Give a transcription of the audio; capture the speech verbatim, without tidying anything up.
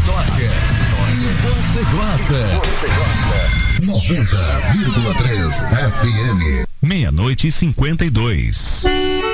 toca. Você gosta. Você gosta. noventa vírgula três F M. Meia-noite e cinquenta e dois.